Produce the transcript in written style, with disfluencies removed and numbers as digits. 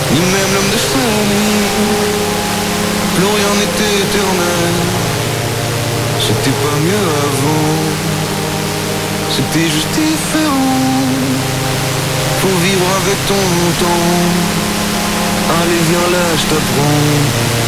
ni même l'homme de famille. Plus rien n'était éternel, c'était pas mieux avant, c'était juste différent. Faut vivre avec ton temps, allez viens là je t'apprends.